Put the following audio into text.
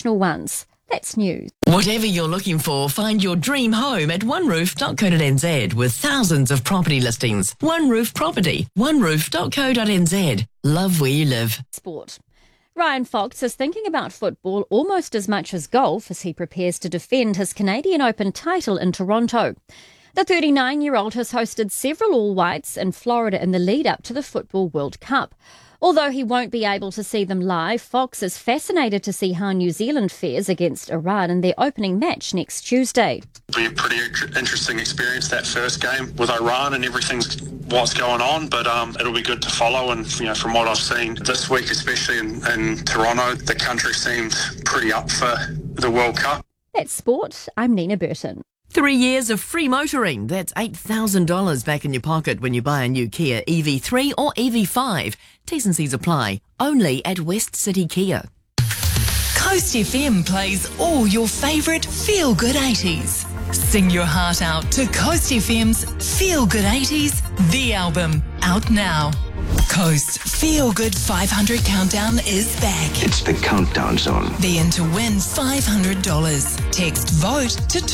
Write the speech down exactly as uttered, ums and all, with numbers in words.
international ones. That's news. Whatever you're looking for, find your dream home at one roof dot co dot n z with thousands of property listings. One Roof Property. one roof dot co dot n z. Love where you live. Sport. Ryan Fox is thinking about football almost as much as golf as he prepares to defend his Canadian Open title in Toronto. The thirty-nine-year-old has hosted several All-Whites in Florida in the lead-up to the Football World Cup. Although he won't be able to see them live, Fox is fascinated to see how New Zealand fares against Iran in their opening match next Tuesday. It'll be a pretty interesting experience, that first game with Iran, and everything's what's going on, but um, it'll be good to follow. And you know, from what I've seen this week, especially in, in Toronto, the country seemed pretty up for the World Cup. That's sport. I'm Nina Burton. Three years of free motoring. That's eight thousand dollars back in your pocket when you buy a new Kia E V three or E V five. T's and C's apply. Only at West City Kia. Coast F M plays all your favourite feel-good eighties. Sing your heart out to Coast F M's Feel Good eighties, the album, out now. Coast Feel Good five hundred Countdown is back. It's the countdown zone. Be in to win five hundred dollars. Text VOTE to